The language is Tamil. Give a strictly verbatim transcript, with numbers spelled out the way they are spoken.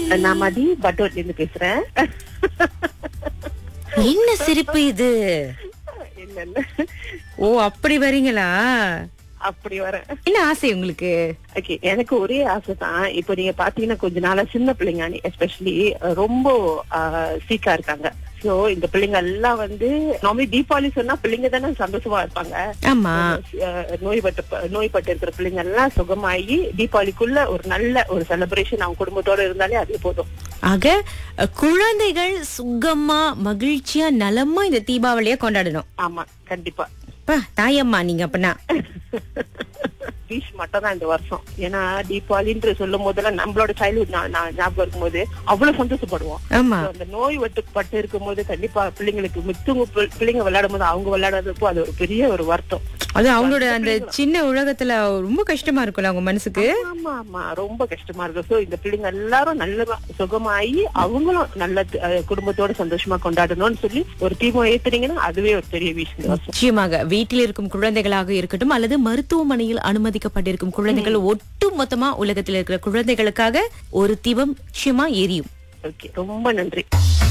நான் மதி பட்டோட்ல இருந்து பேசுறேன். என்ன சிரிப்பு இது? இல்ல இல்ல ஓ, அப்படி வரீங்களா? அப்படி வரேன். என்ன ஆசை உங்களுக்கு? ஓகே, எனக்கு ஒரே ஆசை தான். இப்போ நீங்க பாத்தீங்கன்னா கொஞ்ச நாளா சின்ன பிள்ளைங்க எஸ்பெஷலி ரொம்ப சீக்கா இருக்காங்க. சோ இந்த பிள்ளைங்க எல்லாம் வந்து நார்மலி தீபாவளி சொன்னா பிள்ளைங்க தானே சந்தோஷமா இருப்பாங்க. ஆமா. நோய்பட்டு நோய்பட்டு இருக்கிற பிள்ளைங்க எல்லாம் சுகமாயி தீபாவளிக்குள்ள ஒரு நல்ல ஒரு செலிப்ரேஷன் அவங்க குடும்பத்தோட இருந்தாலே அதே போதும். ஆக குழந்தைகள் சுகமா மகிழ்ச்சியா நலமா இந்த தீபாவளிய கொண்டாடணும். ஆமா, கண்டிப்பா. தாயம்மா நீங்க அப்பனா பீச் மட்டும் தான் இந்த வருஷம். ஏன்னா தீபாவளின்ற சொல்லும் போதெல்லாம் நம்மளோட சைல்ட்ஹுட் ஞாபகம் இருக்கும் போது அவ்வளவு சந்தோஷப்படுவோம். அந்த நோய் பட்டு இருக்கும் போது கண்டிப்பா பிள்ளைங்களுக்கு மித்தவங்க பிள்ளைங்க விளையாடும் போது அவங்க விளையாடுறதுப்போ அது ஒரு பெரிய ஒரு வருத்தம். அது அவங்களோட அந்த சின்ன உலகத்துல ரொம்ப கஷ்டமா இருக்கும்ல அவங்க மனசுக்கு. ஆமா ஆமா, ரொம்ப கஷ்டமா இருக்கும். சோ இந்த பிள்ளைங்க எல்லாரும் நல்ல சுகமாயி அவங்களும் நல்ல குடும்பத்தோட சந்தோஷமா கொண்டாடணும்னு சொல்லி ஒரு தீபம் ஏத்துறீங்கன்னா அதுவே ஒரு பெரிய விஷயம். நிச்சயமாக வீட்டில் இருக்கும் குழந்தைகளாக இருக்கட்டும் அல்லது மருத்துவமனையில் அனுமதிக்கப்பட்டிருக்கும் குழந்தைகள் ஒட்டு மொத்தமா உலகத்தில் இருக்கிற குழந்தைகளுக்காக ஒரு தீபம் நிச்சயமா எரியும். ஓகே, ரொம்ப நன்றி.